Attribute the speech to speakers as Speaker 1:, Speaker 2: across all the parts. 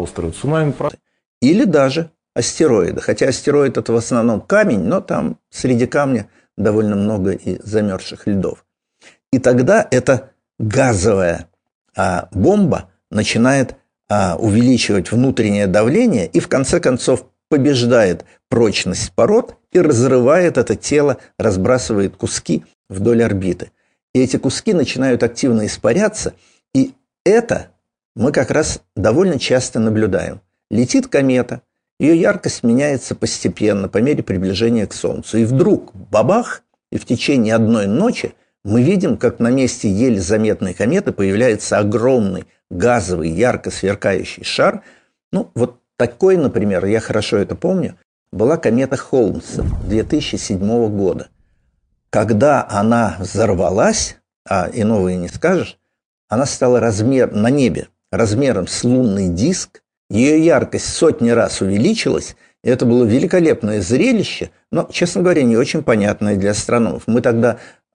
Speaker 1: острые цунами.
Speaker 2: Или даже астероиды. Хотя астероид – это в основном камень, но там среди камня довольно много и замерзших льдов. И тогда эта газовая бомба начинает увеличивать внутреннее давление и в конце концов побеждает прочность пород и разрывает это тело, разбрасывает куски вдоль орбиты. И эти куски начинают активно испаряться, и это мы как раз довольно часто наблюдаем. Летит комета, ее яркость меняется постепенно по мере приближения к Солнцу. И вдруг бабах, и в течение одной ночи мы видим, как на месте еле заметной кометы появляется огромный газовый, ярко сверкающий шар. Ну, вот такой, например, я хорошо это помню, была комета Холмса 2007 года. Когда она взорвалась, а иного и не скажешь, она стала на небе размером с лунный диск, ее яркость сотни раз увеличилась, и это было великолепное зрелище, но, честно говоря, не очень понятное для астрономов. Мы тогда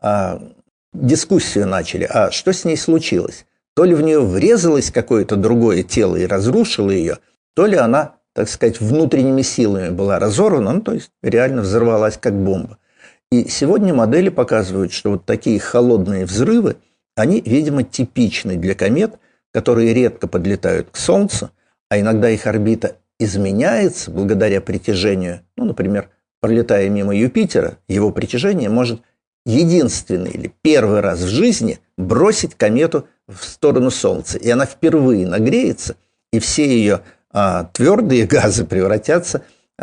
Speaker 2: дискуссию начали, а что с ней случилось? То ли в нее врезалось какое-то другое тело и разрушило ее, то ли она, так сказать, внутренними силами была разорвана, ну, то есть реально взорвалась как бомба. И сегодня модели показывают, что вот такие холодные взрывы, они, видимо, типичны для комет, которые редко подлетают к Солнцу, а иногда их орбита изменяется благодаря притяжению. Ну, например, пролетая мимо Юпитера, его притяжение может единственный или первый раз в жизни бросить комету в сторону Солнца. И она впервые нагреется, и все ее твердые газы превратятся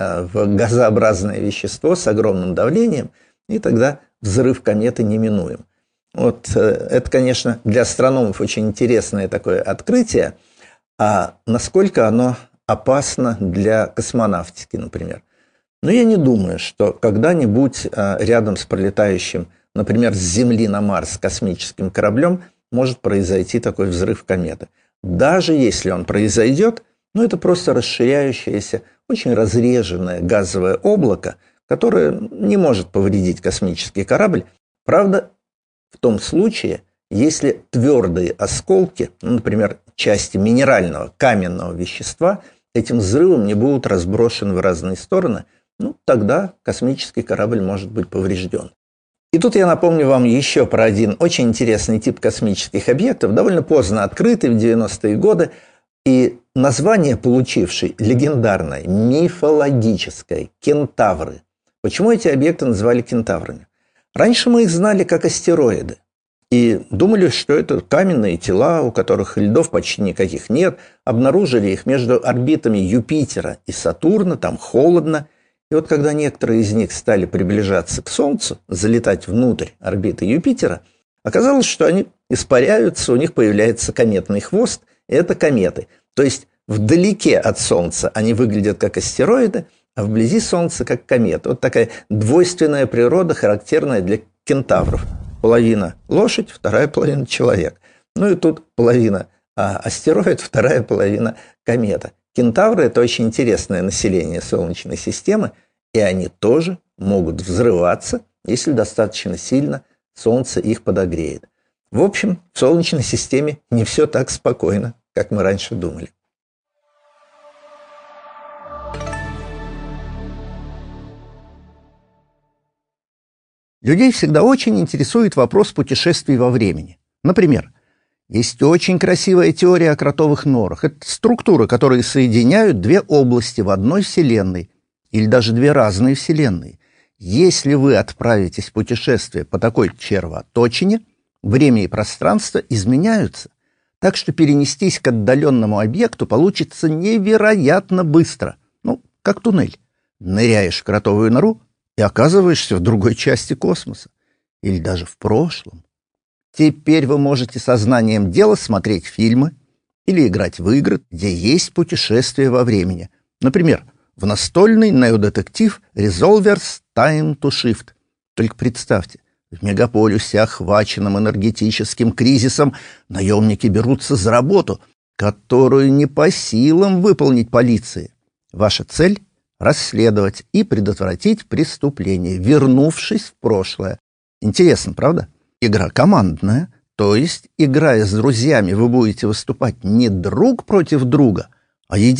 Speaker 2: в газообразное вещество с огромным давлением, и тогда взрыв кометы неминуем. Вот это, конечно, для астрономов очень интересное такое открытие, а насколько оно опасно для космонавтики, например. Но я не думаю, что когда-нибудь рядом с пролетающим, например, с Земли на Марс космическим кораблем может произойти такой взрыв кометы. Даже если он произойдет, ну, это просто расширяющееся, очень разреженное газовое облако, которое не может повредить космический корабль. Правда, в том случае, если твердые осколки, ну, например, части минерального, каменного вещества, этим взрывом не будут разброшены в разные стороны, ну, тогда космический корабль может быть поврежден. И тут я напомню вам еще про один очень интересный тип космических объектов, довольно поздно открытый в 90-е годы, и название получивший легендарное, мифологическое – кентавры. Почему эти объекты называли кентаврами? Раньше мы их знали как астероиды. И думали, что это каменные тела, у которых льдов почти никаких нет. Обнаружили их между орбитами Юпитера и Сатурна, там холодно. И вот когда некоторые из них стали приближаться к Солнцу, залетать внутрь орбиты Юпитера, оказалось, что они испаряются, у них появляется кометный хвост, и это кометы. То есть вдалеке от Солнца они выглядят как астероиды, а вблизи Солнца как кометы. Вот такая двойственная природа, характерная для кентавров. Половина лошадь, вторая половина человек. Ну и тут половина астероид, вторая половина комета. Кентавры – это очень интересное население Солнечной системы, и они тоже могут взрываться, если достаточно сильно Солнце их подогреет. В общем, в Солнечной системе не все так спокойно, как мы раньше думали.
Speaker 3: Людей всегда очень интересует вопрос путешествий во времени. Например, есть очень красивая теория о кротовых норах. Это структуры, которые соединяют две области в одной вселенной, или даже две разные вселенные. Если вы отправитесь в путешествие по такой червоточине, время и пространство изменяются, так что перенестись к отдаленному объекту получится невероятно быстро. Ну, как туннель. Ныряешь в кротовую нору и оказываешься в другой части космоса. Или даже в прошлом. Теперь вы можете сознанием дела смотреть фильмы или играть в игры, где есть путешествие во времени. Например, в настольный неодетектив Resolvers Time to Shift. Только представьте, в мегаполисе, охваченном энергетическим кризисом, наемники берутся за работу, которую не по силам выполнить полиции. Ваша цель – расследовать и предотвратить преступление, вернувшись в прошлое. Интересно, правда? Игра командная, то есть, играя с друзьями, вы будете выступать не друг против друга, а